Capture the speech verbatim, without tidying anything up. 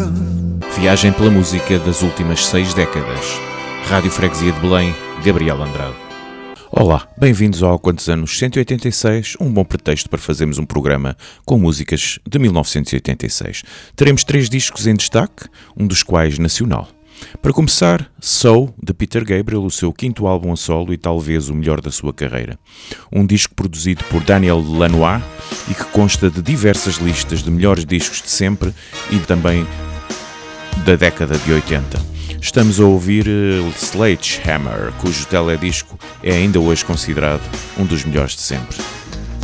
Viagem pela música das últimas seis décadas. Rádio Freguesia de Belém, Gabriel Andrade. Olá, bem-vindos ao Quantos Anos cento e oitenta e seis, um bom pretexto para fazermos um programa com músicas de mil novecentos e oitenta e seis. Teremos três discos em destaque, um dos quais nacional. Para começar, So, de Peter Gabriel, o seu quinto álbum a solo e talvez o melhor da sua carreira. Um disco produzido por Daniel Lanois e que consta de diversas listas de melhores discos de sempre e também da década de oitenta. Estamos a ouvir uh, Sledgehammer, cujo teledisco é ainda hoje considerado um dos melhores de sempre.